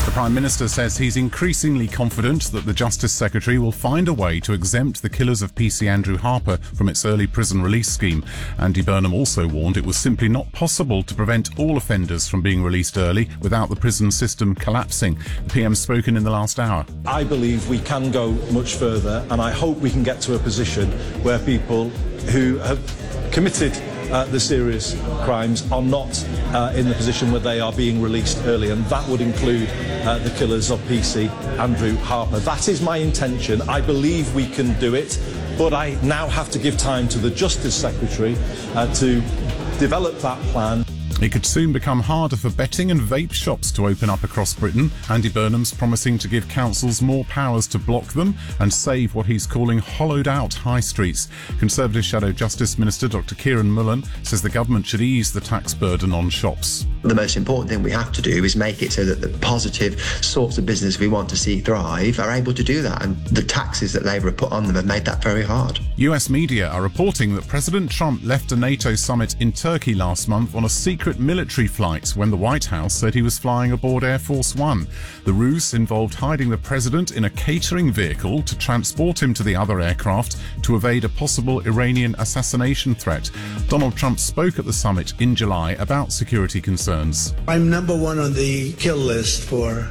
The Prime Minister says he's increasingly confident that the Justice Secretary will find a way to exempt the killers of PC Andrew Harper from its early prison release scheme. Andy Burnham also warned it was simply not possible to prevent all offenders from being released early without the prison system collapsing. The PM spoken in the last hour. I believe we can go much further, and I hope we can get to a position where people who have committed the serious crimes are not in the position where they are being released early, and that would include the killers of PC Andrew Harper. That is my intention. I believe we can do it, but I now have to give time to the Justice Secretary to develop that plan. It could soon become harder for betting and vape shops to open up across Britain. Andy Burnham's promising to give councils more powers to block them and save what he's calling hollowed-out high streets. Conservative Shadow Justice Minister Dr Kieran Mullen says the government should ease the tax burden on shops. The most important thing we have to do is make it so that the positive sorts of business we want to see thrive are able to do that, and the taxes that Labour have put on them have made that very hard. US media are reporting that President Trump left a NATO summit in Turkey last month on a secret military flight when the White House said he was flying aboard Air Force One. The ruse involved hiding the president in a catering vehicle to transport him to the other aircraft to evade a possible Iranian assassination threat. Donald Trump spoke at the summit in July about security concerns. I'm number one on the kill list for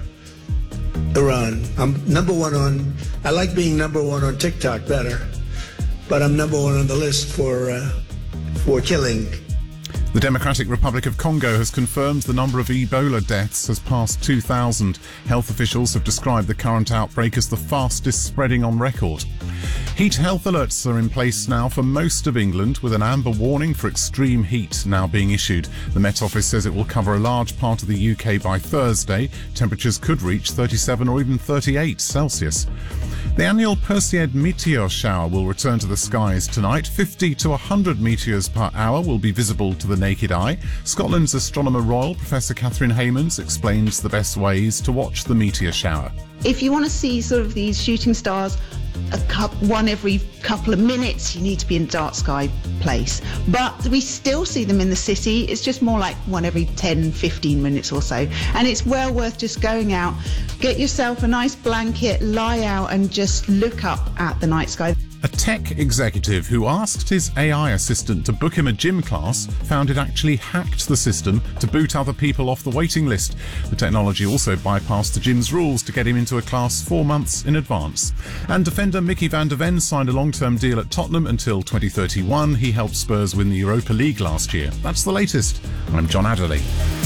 Iran. I'm number one on, I like being number one on TikTok better, but I'm number one on the list for killing. The Democratic Republic of Congo has confirmed the number of Ebola deaths has passed 2,000. Health officials have described the current outbreak as the fastest spreading on record. Heat health alerts are in place now for most of England, with an amber warning for extreme heat now being issued. The Met Office says it will cover a large part of the UK by Thursday. Temperatures could reach 37 or even 38 Celsius. The annual Perseid meteor shower will return to the skies tonight. 50 to 100 meteors per hour will be visible to the naked eye. Scotland's Astronomer Royal, Professor Catherine Haymans, explains the best ways to watch the meteor shower. If you want to see sort of these shooting stars, one every couple of minutes, you need to be in a dark sky place. But we still see them in the city. It's just more like one every 10, 15 minutes or so. And it's well worth just going out, get yourself a nice blanket, lie out and just look up at the night sky. A tech executive who asked his AI assistant to book him a gym class found it actually hacked the system to boot other people off the waiting list. The technology also bypassed the gym's rules to get him into a class 4 months in advance. And defender Mickey van der Ven signed a long-term deal at Tottenham until 2031. He helped Spurs win the Europa League last year. That's the latest. I'm John Adderley.